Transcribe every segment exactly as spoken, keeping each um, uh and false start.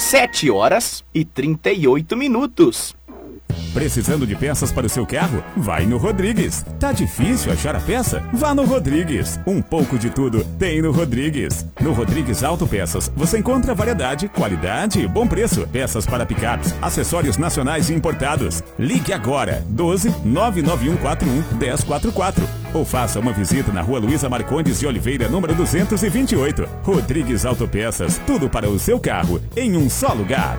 sete horas e trinta e oito minutos. Precisando de peças para o seu carro? Vai no Rodrigues. Tá difícil achar a peça? Vá no Rodrigues. Um pouco de tudo tem no Rodrigues. No Rodrigues Autopeças você encontra variedade, qualidade e bom preço. Peças para picapes, acessórios nacionais e importados. Ligue agora, doze, nove nove um quatro um, um zero quatro quatro. Ou faça uma visita na rua Luísa Marcondes de Oliveira, número duzentos e vinte e oito. Rodrigues Autopeças, tudo para o seu carro, em um só lugar.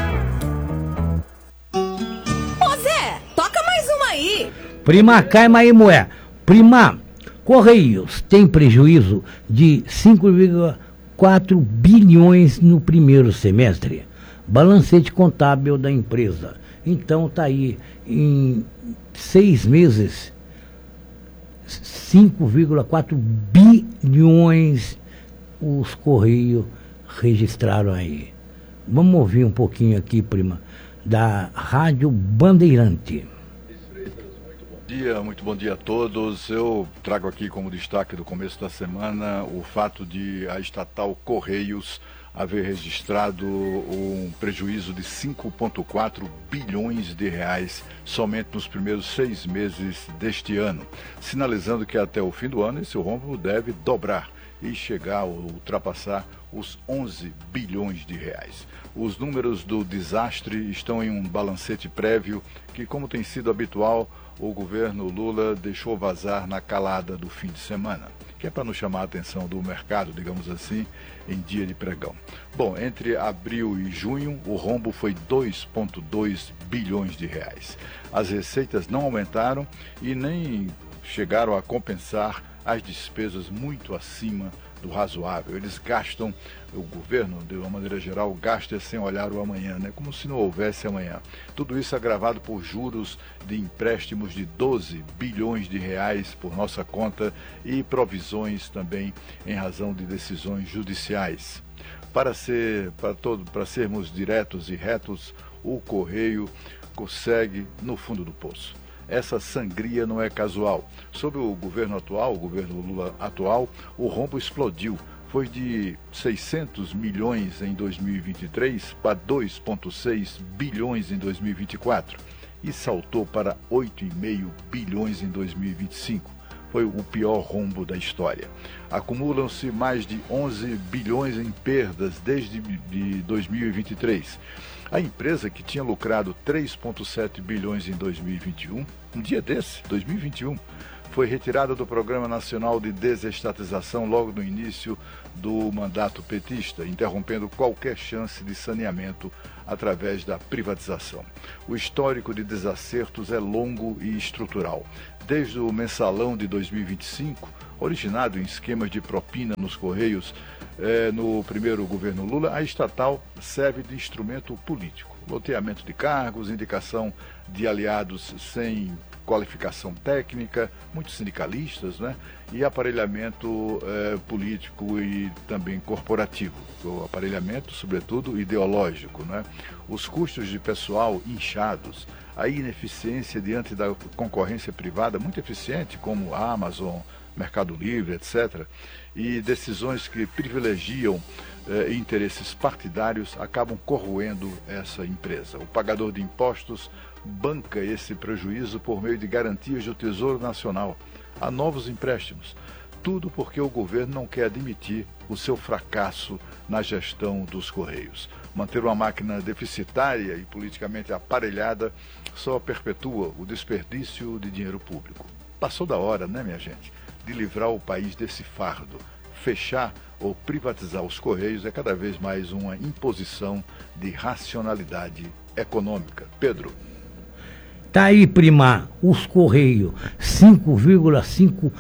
Prima, caima aí, moé. Prima, Correios tem prejuízo de cinco vírgula quatro bilhões no primeiro semestre. Balancete contábil da empresa. Então tá aí, em seis meses, cinco vírgula quatro bilhões os Correios registraram aí. Vamos ouvir um pouquinho aqui, prima, da Rádio Bandeirante. Dia, muito bom dia a todos. Eu trago aqui como destaque do começo da semana o fato de a estatal Correios haver registrado um prejuízo de cinco vírgula quatro bilhões de reais somente nos primeiros seis meses deste ano, sinalizando que até o fim do ano esse rombo deve dobrar e chegar a ultrapassar os onze bilhões de reais. Os números do desastre estão em um balancete prévio que, como tem sido habitual, o governo Lula deixou vazar na calada do fim de semana, que é para não chamar a atenção do mercado, digamos assim, em dia de pregão. Bom, entre abril e junho, o rombo foi dois vírgula dois bilhões de reais. As receitas não aumentaram e nem chegaram a compensar as despesas muito acima do razoável. Eles gastam, o governo, de uma maneira geral, gasta sem olhar o amanhã, né? Como se não houvesse amanhã. Tudo isso agravado por juros de empréstimos de doze bilhões de reais por nossa conta e provisões também em razão de decisões judiciais. Para ser, para todo, para sermos diretos e retos, o Correio consegue no fundo do poço. Essa sangria não é casual. Sob o governo atual, o governo Lula atual, o rombo explodiu. Foi de seiscentos milhões em dois mil e vinte e três para dois vírgula seis bilhões em dois mil e vinte e quatro e saltou para oito vírgula cinco bilhões em dois mil e vinte e cinco. Foi o pior rombo da história. Acumulam-se mais de onze bilhões em perdas desde de dois mil e vinte e três. A empresa, que tinha lucrado três vírgula sete bilhões em dois mil e vinte e um, um dia desse, dois mil e vinte e um, foi retirada do Programa Nacional de Desestatização logo no início do mandato petista, interrompendo qualquer chance de saneamento através da privatização. O histórico de desacertos é longo e estrutural. Desde o mensalão de dois mil e vinte e cinco, originado em esquemas de propina nos Correios, eh, no primeiro governo Lula, a estatal serve de instrumento político. Loteamento de cargos, indicação de aliados sem qualificação técnica, muitos sindicalistas, né? E aparelhamento eh, político e também corporativo. O aparelhamento, sobretudo, ideológico, né? Os custos de pessoal inchados, a ineficiência diante da concorrência privada, muito eficiente, como a Amazon, Mercado Livre, etcétera, e decisões que privilegiam eh, interesses partidários acabam corroendo essa empresa. O pagador de impostos banca esse prejuízo por meio de garantias do Tesouro Nacional a novos empréstimos. Tudo porque o governo não quer admitir o seu fracasso na gestão dos Correios. Manter uma máquina deficitária e politicamente aparelhada só perpetua o desperdício de dinheiro público. Passou da hora, né, minha gente, de livrar o país desse fardo. Fechar ou privatizar os Correios é cada vez mais uma imposição de racionalidade econômica. Pedro. Tá aí, prima, os Correios, cinco vírgula cinco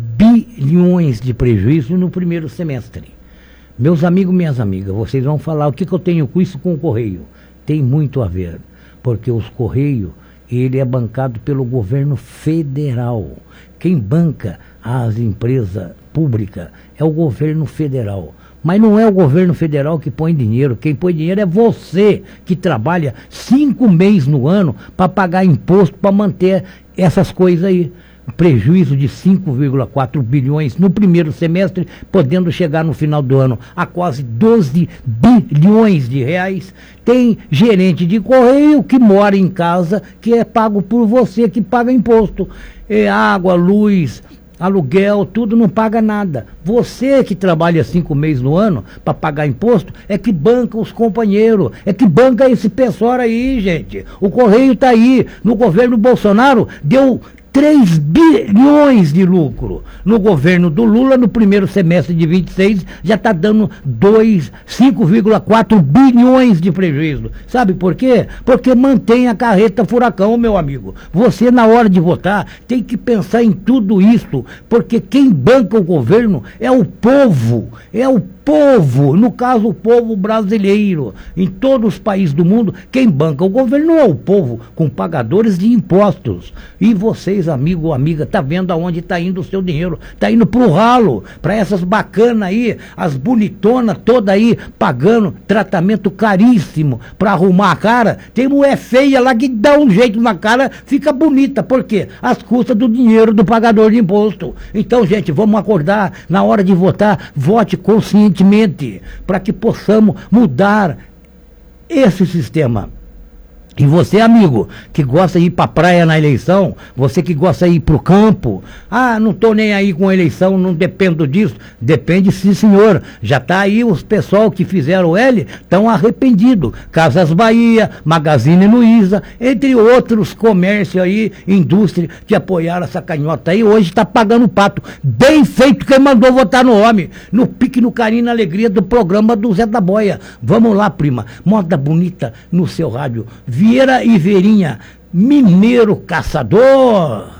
bilhões de prejuízo no primeiro semestre. Meus amigos, minhas amigas, vocês vão falar o que, que eu tenho com isso com o Correio. Tem muito a ver, porque os Correios, ele é bancado pelo governo federal. Quem banca as empresas públicas é o governo federal. Mas não é o governo federal que põe dinheiro. Quem põe dinheiro é você, que trabalha cinco meses no ano para pagar imposto, para manter essas coisas aí. prejuízo de cinco vírgula quatro bilhões no primeiro semestre, podendo chegar no final do ano a quase doze bilhões de reais. Tem gerente de correio que mora em casa, que é pago por você, que paga imposto. É água, luz, aluguel, tudo não paga nada. Você que trabalha cinco meses no ano para pagar imposto é que banca os companheiros, é que banca esse pessoal aí, gente. O Correio tá aí. No governo Bolsonaro deu três bilhões de lucro. No governo do Lula, no primeiro semestre de vinte e seis, já está dando cinco vírgula quatro bilhões de prejuízo. Sabe por quê? Porque mantém a carreta furacão, meu amigo. Você, na hora de votar, tem que pensar em tudo isso, porque quem banca o governo é o povo, é o povo, no caso o povo brasileiro. Em todos os países do mundo, quem banca o governo é o povo, com pagadores de impostos. E vocês, amigo ou amiga, tá vendo aonde tá indo o seu dinheiro? Tá indo pro ralo, para essas bacanas aí, as bonitonas toda aí, pagando tratamento caríssimo para arrumar a cara. Tem mulher feia lá que dá um jeito na cara, fica bonita. Por quê? Às custas do dinheiro do pagador de imposto. Então, gente, vamos acordar, na hora de votar, vote conscientemente, para que possamos mudar esse sistema. E você, amigo, que gosta de ir para a praia na eleição, você que gosta de ir para o campo, ah, não estou nem aí com a eleição, não dependo disso. Depende sim, senhor. Já está aí os pessoal que fizeram L, estão arrependidos. Casas Bahia, Magazine Luiza, entre outros comércios aí, indústria, que apoiaram essa canhota aí, hoje está pagando pato. Bem feito quem mandou votar no homem, no pique, no carinho, na alegria do programa do Zé da Boia. Vamos lá, prima, moda bonita no seu rádio. Vieira e Verinha, mineiro caçador.